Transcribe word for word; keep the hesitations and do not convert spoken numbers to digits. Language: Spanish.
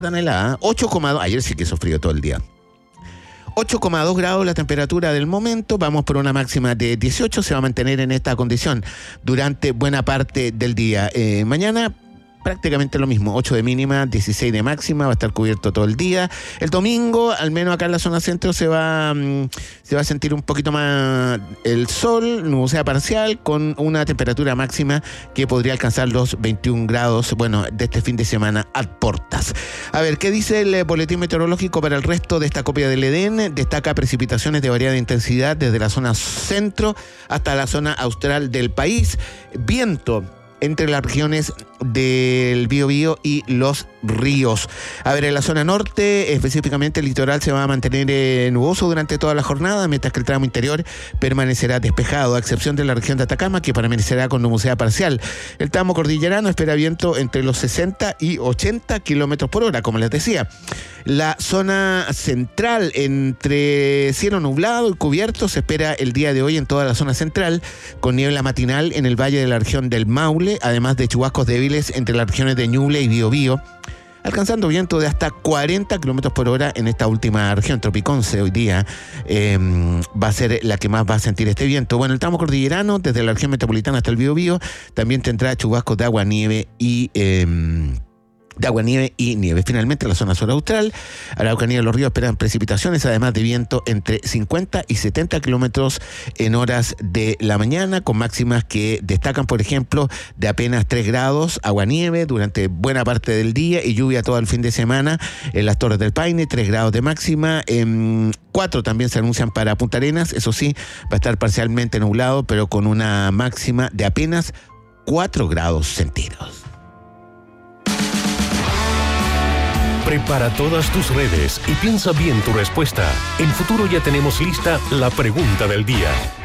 tan helada, ocho coma dos, ayer sí que hizo frío todo el día. ocho coma dos grados la temperatura del momento, vamos por una máxima de dieciocho, se va a mantener en esta condición durante buena parte del día. Eh, mañana prácticamente lo mismo, ocho de mínima, dieciséis de máxima, va a estar cubierto todo el día. El domingo, al menos acá en la zona centro, se va, um, se va a sentir un poquito más el sol, nubosidad parcial, con una temperatura máxima que podría alcanzar los veintiún grados, bueno, de este fin de semana a portas. A ver, ¿qué dice el boletín meteorológico para el resto de esta copia del Edén? Destaca precipitaciones de variada intensidad desde la zona centro hasta la zona austral del país. Viento entre las regiones del Biobío y los ríos. A ver, en la zona norte, específicamente el litoral, se va a mantener eh, nuboso durante toda la jornada, mientras que el tramo interior permanecerá despejado, a excepción de la región de Atacama, que permanecerá con nubosidad parcial. El tramo cordillerano espera viento entre los sesenta y ochenta kilómetros por hora, como les decía. La zona central, entre cielo nublado y cubierto, se espera el día de hoy en toda la zona central, con niebla matinal en el valle de la región del Maule, además de chubascos débiles entre las regiones de Ñuble y Biobío, alcanzando viento de hasta cuarenta kilómetros por hora en esta última región. Tropiconce hoy día eh, va a ser la que más va a sentir este viento. Bueno, el tramo cordillerano, desde la región metropolitana hasta el Biobío, también tendrá chubascos de agua, nieve y... Eh, de agua, nieve y nieve. Finalmente, la zona sur austral, Araucanía y los ríos esperan precipitaciones, además de viento entre cincuenta y setenta kilómetros en horas de la mañana, con máximas que destacan, por ejemplo, de apenas tres grados, agua, nieve durante buena parte del día y lluvia todo el fin de semana en las Torres del Paine, tres grados de máxima. En cuatro también se anuncian para Punta Arenas, eso sí, va a estar parcialmente nublado, pero con una máxima de apenas cuatro grados centígrados. Prepara todas tus redes y piensa bien tu respuesta. En Futuro ya tenemos lista la pregunta del día.